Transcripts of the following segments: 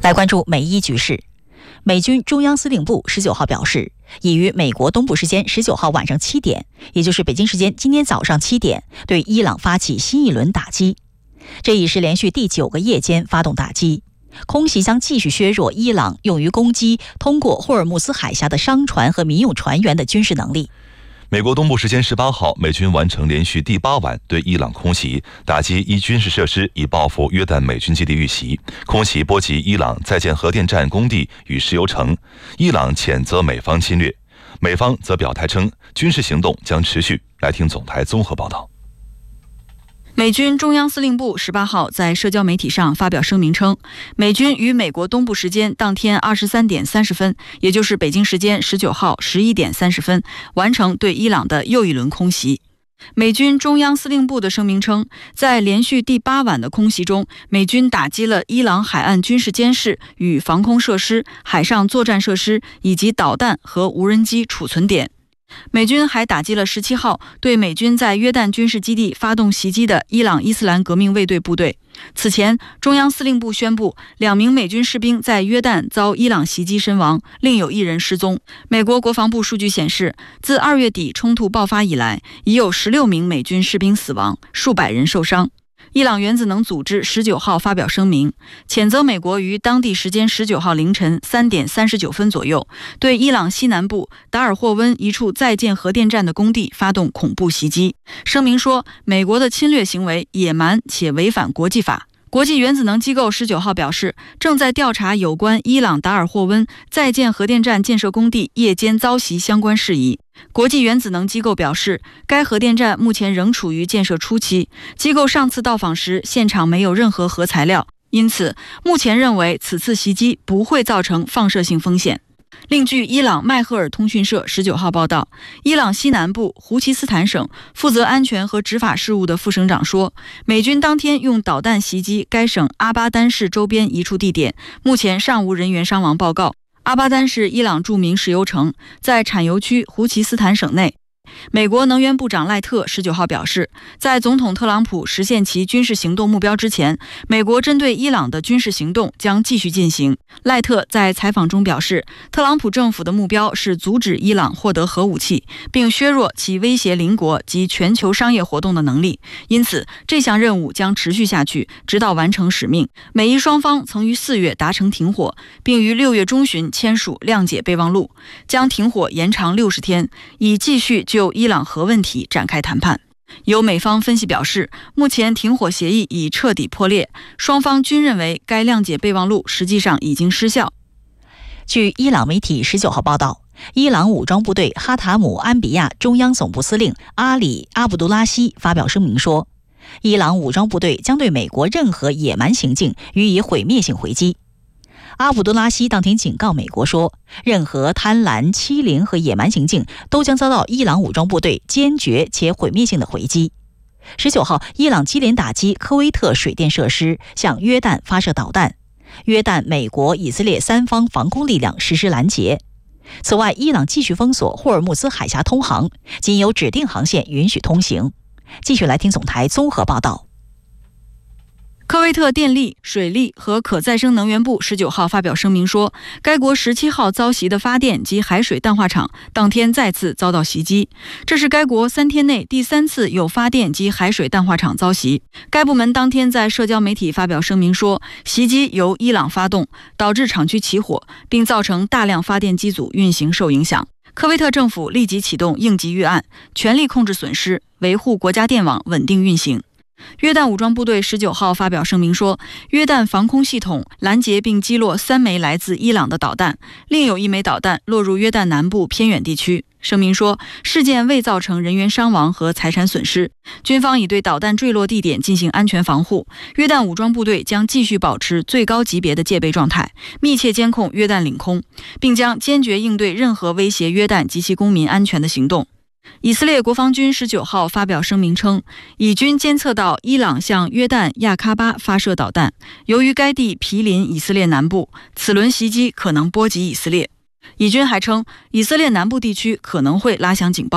来关注美伊局势。美军中央司令部19号表示，已于美国东部时间19号晚上7点，也就是北京时间今天早上7点，对伊朗发起新一轮打击。这已是连续第9个夜间发动打击，空袭将继续削弱伊朗用于攻击通过霍尔木兹海峡的商船和民用船员的军事能力。 美国东部时间18号，美军完成连续第8晚对伊朗空袭，打击一军事设施，以报复约旦美军基地遇袭。空袭波及伊朗在建核电站工地与石油城。伊朗谴责美方侵略，美方则表态称军事行动将持续。来听总台综合报道。 美军中央司令部18号在社交媒体上发表声明称，美军于美国东部时间当天23点30分，也就是北京时间19号11点30分，完成对伊朗的又一轮空袭。美军中央司令部的声明称，在连续第8晚的空袭中，美军打击了伊朗海岸军事监视与防空设施、海上作战设施以及导弹和无人机储存点。美军还打击了17号对美军在约旦军事基地发动袭击的伊朗伊斯兰革命卫队部队。此前，中央司令部宣布2名美军士兵在约旦遭伊朗袭击身亡，另有1人失踪。美国国防部数据显示，自2月底冲突爆发以来，已有16名美军士兵死亡，数百人受伤。伊朗原子能组织19号发表声明，谴责美国于当地时间19号凌晨3点39分左右，对伊朗西南部达尔霍温一处在建核电站的工地发动恐怖袭击。声明说，美国的侵略行为野蛮且违反国际法。国际原子能机构19号表示，正在调查有关伊朗达尔霍温在建核电站建设工地夜间遭袭相关事宜。国际原子能机构表示，该核电站目前仍处于建设初期，机构上次到访时，现场没有任何核材料，因此目前认为此次袭击不会造成放射性风险。另据伊朗迈赫尔通讯社19号报道，伊朗西南部胡奇斯坦省负责安全和执法事务的副省长说，美军当天用导弹袭击该省阿巴丹市周边一处地点，目前尚无人员伤亡报告。阿巴丹是伊朗著名石油城，在产油区胡奇斯坦省内。美国能源部长赖特19号表示，在总统特朗普实现其军事行动目标之前，美国针对伊朗的军事行动将继续进行。赖特在采访中表示，特朗普政府的目标是阻止伊朗获得核武器，并削弱其威胁邻国及全球商业活动的能力，因此这项任务将持续下去，直到完成使命。美伊双方曾于4月达成停火，并于6月中旬签署谅解备忘录，将停火延长60天，以继续就伊朗核问题展开谈判。有美方分析表示，目前停火协议已彻底破裂，双方均认为该谅解备忘录实际上已经失效。 据伊朗媒体19号报道，伊朗武装部队哈塔姆安比亚中央总部司令阿里·阿卜杜拉希发表声明说，伊朗武装部队将对美国任何野蛮行径予以毁灭性回击。阿卜杜拉希当天警告美国说，任何贪婪、欺凌和野蛮行径都将遭到伊朗武装部队坚决且毁灭性的回击。19号，伊朗接连打击科威特水电设施，向约旦发射导弹。约旦、美国、以色列3方防空力量实施拦截。此外，伊朗继续封锁霍尔木兹海峡通航，仅有指定航线允许通行。继续来听总台综合报道。 科威特电力、水利和可再生能源部19号发表声明说，该国17号遭袭的发电及海水淡化厂当天再次遭到袭击，这是该国3天内第3次有发电及海水淡化厂遭袭。该部门当天在社交媒体发表声明说，袭击由伊朗发动，导致厂区起火，并造成大量发电机组运行受影响。科威特政府立即启动应急预案，全力控制损失，维护国家电网稳定运行。约旦武装部队19号发表声明说，约旦防空系统拦截并击落3枚来自伊朗的导弹，另有1枚导弹落入约旦南部偏远地区。声明说，事件未造成人员伤亡和财产损失，军方已对导弹坠落地点进行安全防护。约旦武装部队将继续保持最高级别的戒备状态，密切监控约旦领空，并将坚决应对任何威胁约旦及其公民安全的行动。以色列国防军19号发表声明称，以军监测到伊朗向约旦亚喀巴发射导弹，由于该地毗邻以色列南部，此轮袭击可能波及以色列。以军还称，以色列南部地区可能会拉响警报。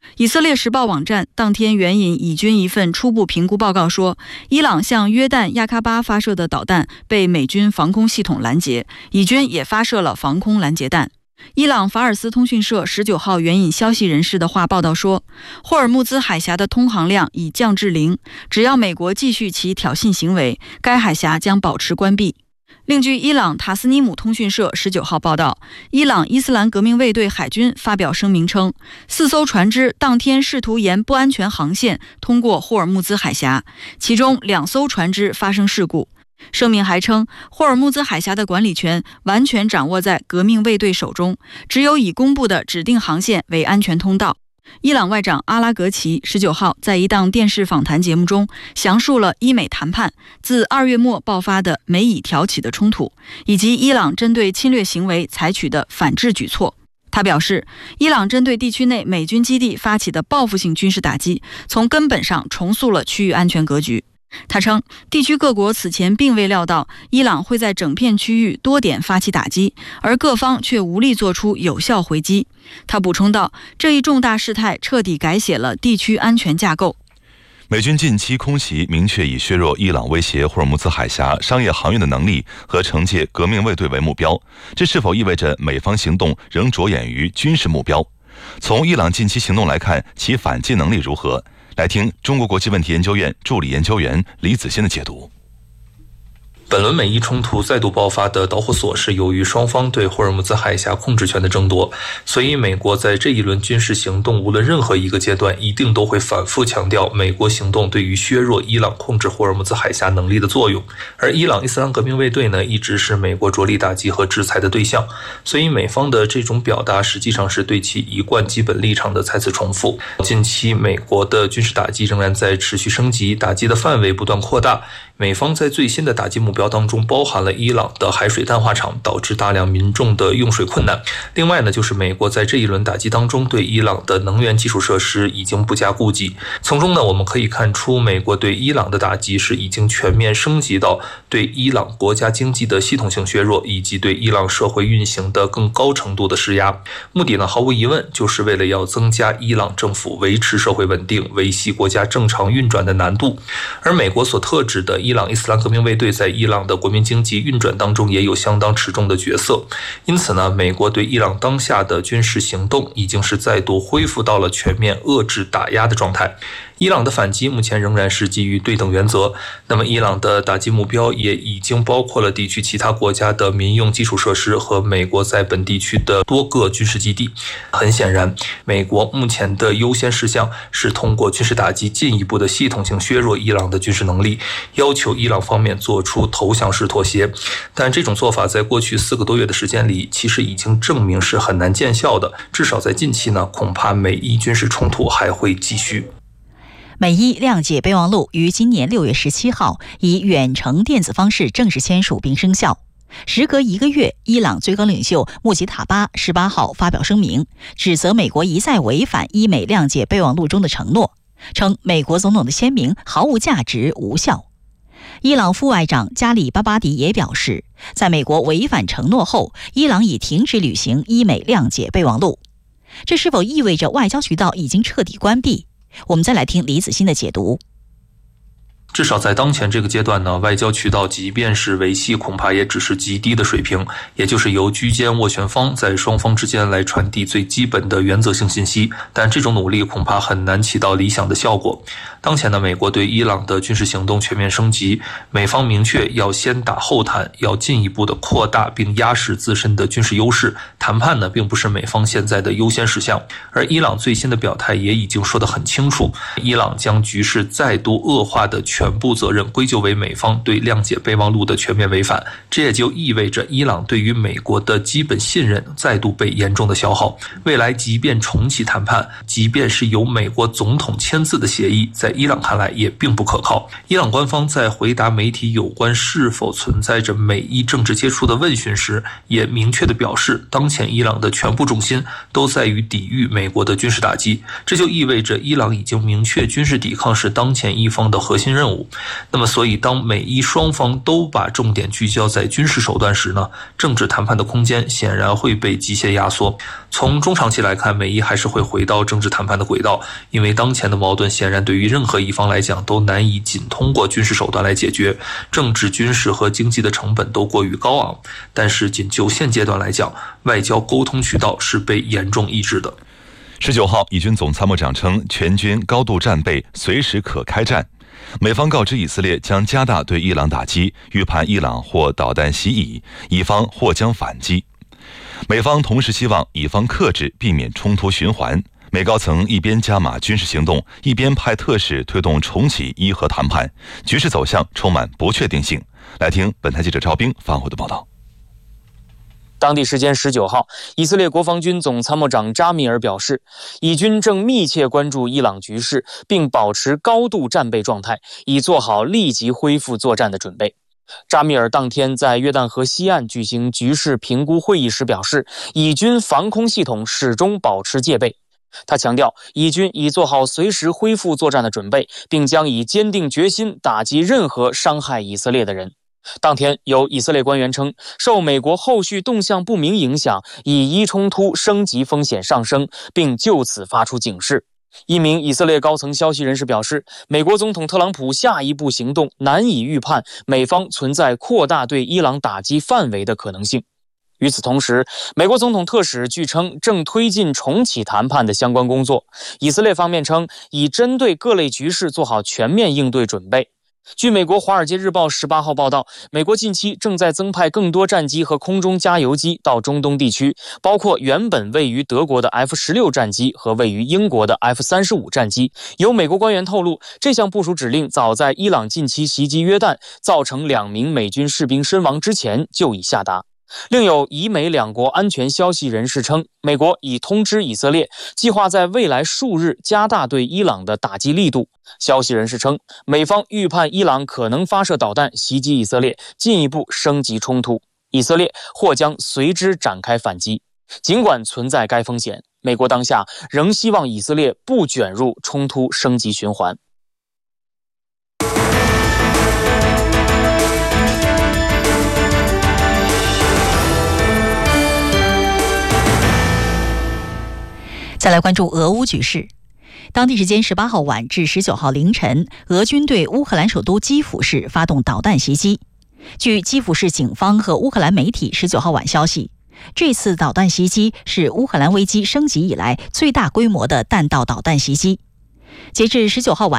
以色列时报网站当天援引以军一份初步评估报告说，伊朗向约旦亚喀巴发射的导弹被美军防空系统拦截，以军也发射了防空拦截弹。伊朗法尔斯通讯社19号援引消息人士的话报道说，霍尔木兹海峡的通航量已降至0，只要美国继续其挑衅行为，该海峡将保持关闭。另据伊朗塔斯尼姆通讯社19号报道，伊朗伊斯兰革命卫队海军发表声明称，4艘船只当天试图沿不安全航线通过霍尔木兹海峡，其中2艘船只发生事故。声明还称，霍尔木兹海峡的管理权完全掌握在革命卫队手中，只有已公布的指定航线为安全通道。伊朗外长阿拉格齐19号在一档电视访谈节目中详述了伊美谈判自2月末爆发的美以挑起的冲突，以及伊朗针对侵略行为采取的反制举措。他表示，伊朗针对地区内美军基地发起的报复性军事打击，从根本上重塑了区域安全格局。他称，地区各国此前并未料到伊朗会在整片区域多点发起打击，而各方却无力做出有效回击。他补充道，这一重大事态彻底改写了地区安全架构。 美军近期空袭明确以削弱伊朗威胁霍尔木兹海峡商业航运的能力和惩戒革命卫队为目标，这是否意味着美方行动仍着眼于军事目标？从伊朗近期行动来看，其反击能力如何？来听中国国际问题研究院助理研究员李子欣的解读。 本轮美伊冲突再度爆发的导火索是由于双方对霍尔木兹海峡控制权的争夺，所以美国在这一轮军事行动无论任何一个阶段一定都会反复强调美国行动对于削弱伊朗控制霍尔木兹海峡能力的作用。而伊朗伊斯兰革命卫队呢，一直是美国着力打击和制裁的对象，所以美方的这种表达实际上是对其一贯基本立场的再次重复。近期美国的军事打击仍然在持续升级，打击的范围不断扩大，美方在最新的打击目标当中包含了伊朗的海水淡化厂，导致大量民众的用水困难。另外呢，就是美国在这一轮打击当中对伊朗的能源基础设施已经不加顾忌。从中呢，我们可以看出美国对伊朗的打击是已经全面升级到对伊朗国家经济的系统性削弱，以及对伊朗社会运行的更高程度的施压。目的呢，毫无疑问就是为了要增加伊朗政府维持社会稳定、维系国家正常运转的难度。而美国所特指的伊朗伊斯兰革命卫队在伊朗的国民经济运转当中也有相当持重的角色。因此呢，美国对伊朗当下的军事行动已经是再度恢复到了全面遏制打压的状态。伊朗的反击目前仍然是基于对等原则，那么伊朗的打击目标也已经包括了地区其他国家的民用基础设施和美国在本地区的多个军事基地。很显然，美国目前的优先事项是通过军事打击进一步的系统性削弱伊朗的军事能力，要求伊朗方面做出投降式妥协。但这种做法在过去4个多月的时间里，其实已经证明是很难见效的，至少在近期呢，恐怕美伊军事冲突还会继续。 美伊谅解备忘录于今年6月17号以远程电子方式正式签署并生效。时隔1个月，伊朗最高领袖穆吉塔巴18号发表声明，指责美国一再违反伊美谅解备忘录中的承诺，称美国总统的签名毫无价值、无效。伊朗副外长加里巴巴迪也表示，在美国违反承诺后，伊朗已停止履行伊美谅解备忘录。这是否意味着外交渠道已经彻底关闭？我们再来听李子欣的解读。 至少在当前这个阶段呢，外交渠道即便是维系，恐怕也只是极低的水平，也就是由居间斡旋方在双方之间来传递最基本的原则性信息，但这种努力恐怕很难起到理想的效果。当前呢，美国对伊朗的军事行动全面升级，美方明确要先打后谈，要进一步的扩大并压实自身的军事优势，谈判呢并不是美方现在的优先事项。而伊朗最新的表态也已经说得很清楚，伊朗将局势再度恶化的全部责任归咎为美方对谅解备忘录的全面违反，这也就意味着伊朗对于美国的基本信任再度被严重的消耗。未来即便重启谈判，即便是由美国总统签字的协议，在在伊朗看来也并不可靠。伊朗官方在回答媒体有关是否存在着美伊政治接触的问询时，也明确地表示，当前伊朗的全部重心都在于抵御美国的军事打击，这就意味着伊朗已经明确军事抵抗是当前一方的核心任务。那么所以当美伊双方都把重点聚焦在军事手段时呢，政治谈判的空间显然会被极限压缩。从中长期来看，美伊还是会回到政治谈判的轨道，因为当前的矛盾显然对于任何一方来讲都难以仅通过军事手段来解决，政治、军事和经济的成本都过于高昂。但是仅就现阶段来讲，外交沟通渠道是被严重抑制的。 19号，以军总参谋长称，全军高度战备，随时可开战。美方告知以色列将加大对伊朗打击，预判伊朗或导弹袭以，以方或将反击。美方同时希望以方克制，避免冲突循环。美高层一边加码军事行动，一边派特使推动重启伊核谈判，局势走向充满不确定性。来听本台记者赵兵发回的报道。 当地时间19号，以色列国防军总参谋长扎米尔表示，以军正密切关注伊朗局势，并保持高度战备状态，以做好立即恢复作战的准备。扎米尔当天在约旦河西岸举行局势评估会议时表示，以军防空系统始终保持戒备。他强调，以军已做好随时恢复作战的准备，并将以坚定决心打击任何伤害以色列的人。当天，有以色列官员称，受美国后续动向不明影响，以伊冲突升级风险上升，并就此发出警示。一名以色列高层消息人士表示，美国总统特朗普下一步行动难以预判，美方存在扩大对伊朗打击范围的可能性。与此同时，美国总统特使据称正推进重启谈判的相关工作。以色列方面称，已针对各类局势做好全面应对准备。据美国《华尔街日报》18号报道，美国近期正在增派更多战机和空中加油机到中东地区，包括原本位于德国的 F-16 战机和位于英国的 F-35 战机。有美国官员透露，这项部署指令早在伊朗近期袭击约旦，造成2名美军士兵身亡之前就已下达。另有以美两国安全消息人士称，美国已通知以色列，计划在未来数日加大对伊朗的打击力度。消息人士称，美方预判伊朗可能发射导弹袭击以色列，进一步升级冲突，以色列或将随之展开反击。尽管存在该风险，美国当下仍希望以色列不卷入冲突升级循环。 再来关注俄乌局势。当地时间18号晚至19号凌晨，俄军对乌克兰首都基辅市发动导弹袭击。据基辅市警方和乌克兰媒体19号晚消息，这次导弹袭击是乌克兰危机升级以来最大规模的弹道导弹袭击。截至19号晚